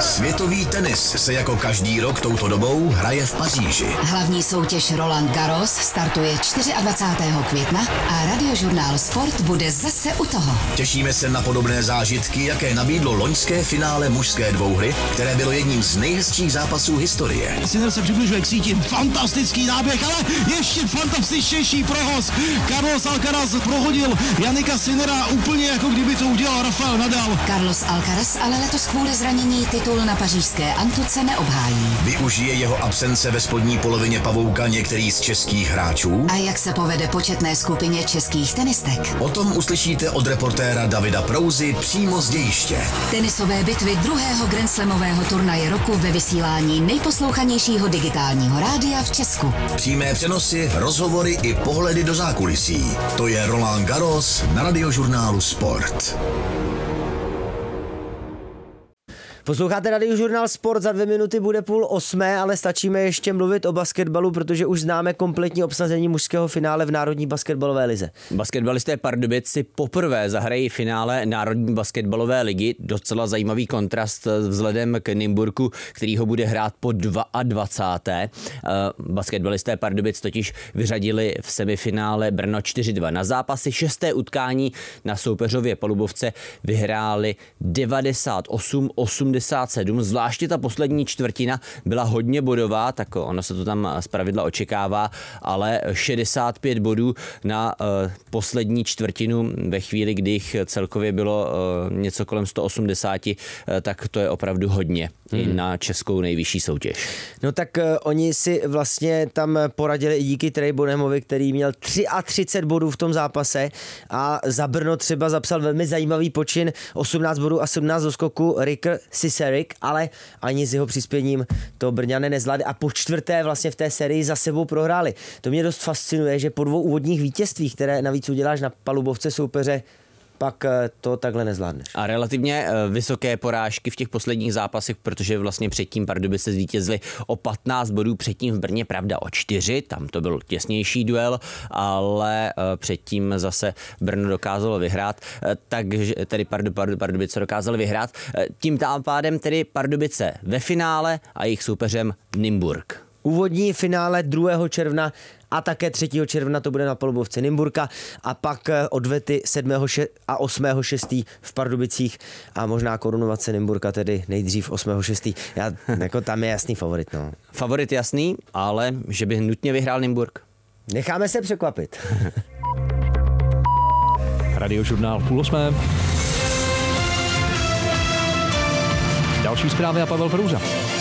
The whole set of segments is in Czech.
Světový tenis se jako každý rok touto dobou hraje v Paříži. Hlavní soutěž Roland Garros startuje 24. května a Radiožurnál Sport bude zase u toho. Těšíme se na podobné zážitky, jaké nabídlo loňské finále mužské dvouhry, které bylo jedním z nejhezčích zápasů historie. Sinner se přibližuje k síti, fantastický náběh, ale ještě fantastičtější prohoz. Carlos Alcaraz prohodil Jannika Sinnera úplně jako kdyby to udělal Rafael Nadal. Carlos Alcaraz ale letos kvůli zranění titul na pařížské antuce neobhájí. Využije jeho absence ve spodní polovině pavouka některý z českých hráčů? A jak se povede početné skupině českých tenistek? O tom uslyšíte od reportéra Davida Prouzy přímo z dějiště. Tenisové bitvy druhého grandslamového turnaje roku ve vysílání nejposlouchanějšího digitálního rádia v Česku. Přímé přenosy, rozhovory i pohledy do zákulisí. To je Roland Garros na Radiožurnálu Sport. Posloucháte Radiožurnál Sport, za 2 minuty bude 7:30, ale stačíme ještě mluvit o basketbalu, protože už známe kompletní obsazení mužského finále v Národní basketbalové lize. Basketbalisté Pardubic si poprvé zahrají finále Národní basketbalové ligy. Docela zajímavý kontrast vzhledem k Nymburku, který ho bude hrát po 22. Basketbalisté Pardubic totiž vyřadili v semifinále Brno 4-2. Na zápasy 6. utkání na soupeřově palubovce vyhráli 98-87, zvláště ta poslední čtvrtina byla hodně bodová, tak ono se to tam zpravidla očekává, ale 65 bodů na poslední čtvrtinu ve chvíli, kdy jich celkově bylo něco kolem 180, tak to je opravdu hodně i na českou nejvyšší soutěž. No tak oni si vlastně tam poradili i díky Trey Bonemovi, který měl 33 bodů v tom zápase a za Brno třeba zapsal velmi zajímavý počin, 18 bodů a 17 do skoku Ricker Ciserik, ale ani s jeho přispěním to Brňané nezvládli a po 4. vlastně v té sérii za sebou prohráli. To mě dost fascinuje, že po 2 úvodních vítězstvích, které navíc uděláš na palubovce soupeře, pak to takhle nezvládneš. A relativně vysoké porážky v těch posledních zápasech, protože vlastně předtím Pardubice zvítězili o 15 bodů, předtím v Brně pravda o 4, tam to byl těsnější duel, ale předtím zase Brno dokázalo vyhrát, takže tedy Pardubice dokázali vyhrát. Tím pádem tedy Pardubice ve finále a jejich soupeřem Nymburk. Úvodní finále 2. června a také 3. června to bude na palubovce Nymburka a pak odvety 7. a 8.6. v Pardubicích a možná korunovace Nymburka tedy nejdřív 8.6. Jako tam je jasný favorit. No. Favorit jasný, ale že by nutně vyhrál Nymburk. Necháme se překvapit. Radiožurnál 7:30. Další zprávy a Pavel Prouza.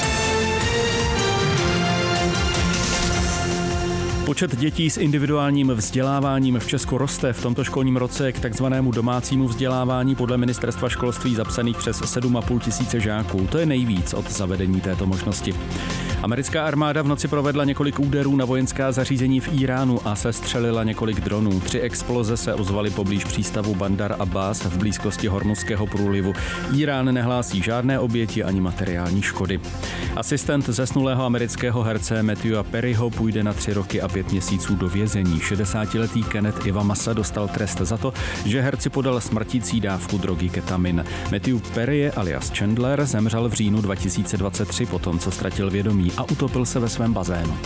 Počet dětí s individuálním vzděláváním v Česku roste. V tomto školním roce k takzvanému domácímu vzdělávání podle Ministerstva školství zapsaných přes 7,5 tisíce žáků. To je nejvíc od zavedení této možnosti. Americká armáda v noci provedla několik úderů na vojenská zařízení v Iránu a sestřelila několik dronů. 3 exploze se ozvaly poblíž přístavu Bandar Abbas v blízkosti Hormuzského průlivu. Irán nehlásí žádné oběti ani materiální škody. Asistent zesnulého amerického herce Matthewa Perryho půjde na 3 roky a 5 měsíců do vězení. 60-letý Kenneth Ivamasa dostal trest za to, že herci podal smrtící dávku drogy ketamin. Matthew Perry alias Chandler zemřel v říjnu 2023 potom, co ztratil vědomí a utopil se ve svém bazénu.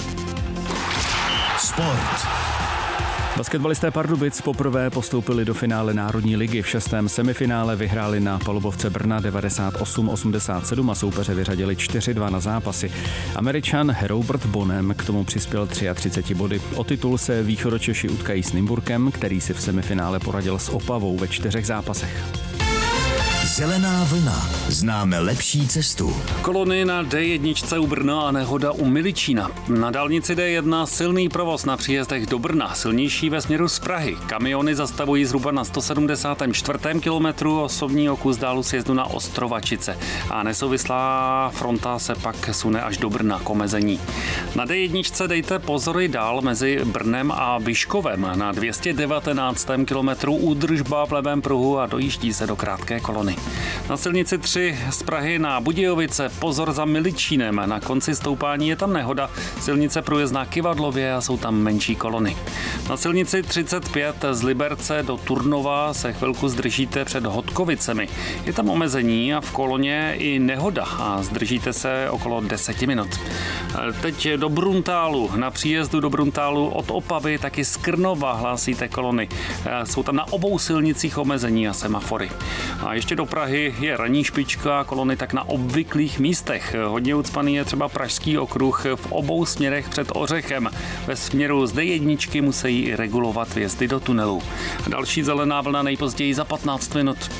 Sport. Basketbalisté Pardubic poprvé postoupili do finále Národní ligy. V 6. semifinále vyhráli na palubovce Brna 98-87 a soupeře vyřadili 4-2 na zápasy. Američan Robert Bonem k tomu přispěl 33 body. O titul se Východočeši utkají s Nymburkem, který si v semifinále poradil s Opavou ve 4 zápasech. Zelená vlna. Známe lepší cestu. Kolony na D1 u Brna a nehoda u Miličína. Na dálnici D1 silný provoz na příjezdech do Brna, silnější ve směru z Prahy. Kamiony zastavují zhruba na 174. kilometru, osobního kus dálu sjezdu na Ostrovačice. A nesouvislá fronta se pak sune až do Brna k omezení. Na D1 dejte pozor dál mezi Brnem a Vyškovem. Na 219. kilometru údržba v levém pruhu a dojíždí se do krátké kolony. Na silnici 3 z Prahy na Budějovice pozor za Miličínem. Na konci stoupání je tam nehoda. Silnice průjezdná Kyvadlově a jsou tam menší kolony. Na silnici 35 z Liberce do Turnova se chvilku zdržíte před Hodkovicemi. Je tam omezení a v koloně i nehoda a zdržíte se okolo 10 minut. Teď do Bruntálu. Na příjezdu do Bruntálu od Opavy taky z Krnova hlásíte kolony. Jsou tam na obou silnicích omezení a semafory. A ještě do Prahy je ranní špička, kolony tak na obvyklých místech. Hodně ucpaný je třeba Pražský okruh v obou směrech před Ořechem. Ve směru z D1 musí i regulovat vjezdy do tunelu. Další zelená vlna nejpozději za 15 minut.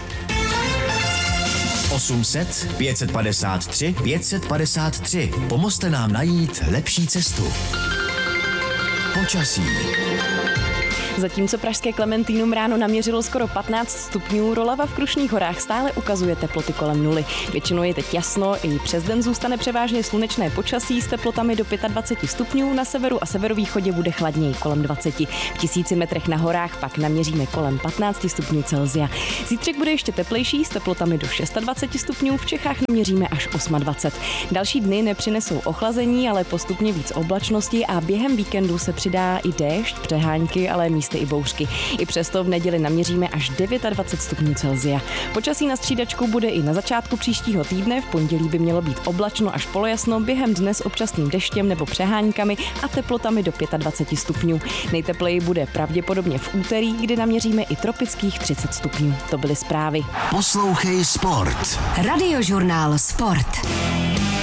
800 553 553. Pomozte nám najít lepší cestu. Počasí. Zatímco pražské Klementínum ráno naměřilo skoro 15 stupňů, Rolava v Krušných horách stále ukazuje teploty kolem 0. Většinou je teď jasno, i přes den zůstane převážně slunečné počasí s teplotami do 25 stupňů, na severu a severovýchodě bude chladněji kolem 20. V 1000 metrech na horách pak naměříme kolem 15 stupňů Celsia. Zítřek bude ještě teplejší s teplotami do 26 stupňů, v Čechách naměříme až 28. Další dny nepřinesou ochlazení, ale postupně víc oblačnosti a během víkendu se přidá i déšť, přehánky, ale místy i bouřky. I přesto v neděli naměříme až 29 stupňů Celsia. Počasí na střídačku bude i na začátku příštího týdne, v pondělí by mělo být oblačno až polojasno, během dne s občasným deštěm nebo přeháňkami a teplotami do 25 stupňů. Nejtepleji bude pravděpodobně v úterý, kdy naměříme i tropických 30 stupňů. To byly zprávy. Poslouchej Sport. Radiožurnál Sport.